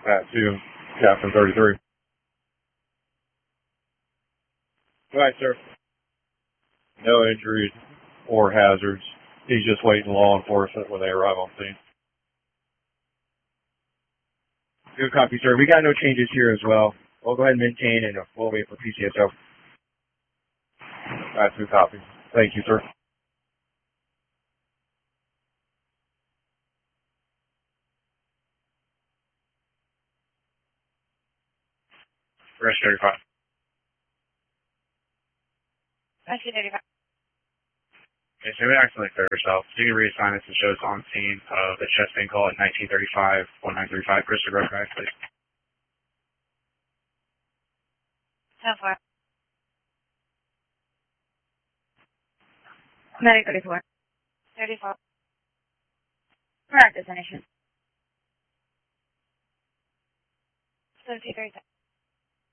Pat 2, Captain 33. Go ahead, sir. No injuries or hazards. He's just waiting law enforcement when they arrive on scene. Good copy, sir. We got no changes here as well. We'll go ahead and maintain and we'll wait for PCSO. That's good copy. Thank you, sir. Rest 35. Rescue 35. Okay, so we accidentally clear yourself. You can reassign us and show us on scene of the chest pain call at 1935, 1935. Crystal Grove Drive, please. 10-4. Medic 34. 34. Correct destination. 1737.